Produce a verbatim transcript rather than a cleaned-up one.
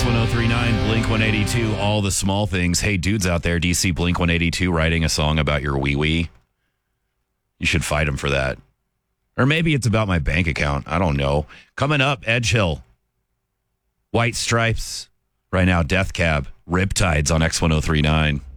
ten thirty-nine, Blink one eighty-two, all the small things. Hey, dudes out there, D C Blink one eighty-two writing a song about your wee-wee? You should fight him for that. Or maybe it's about my bank account. I don't know. Coming up, Edge Hill. White Stripes. Right now, Death Cab. Riptides on X ten thirty-nine.